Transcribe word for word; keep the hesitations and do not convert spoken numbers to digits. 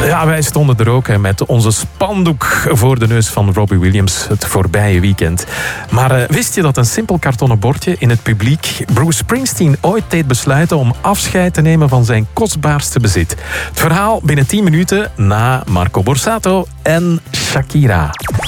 Ja, wij stonden er ook hè, met onze spandoek voor de neus van Robbie Williams het voorbije weekend. Maar uh, wist je dat een simpel kartonnen bordje in het publiek Bruce Springsteen ooit deed besluiten om afscheid te nemen van zijn kostbaarste bezit? Het verhaal binnen tien minuten na Marco Borsato en Shakira.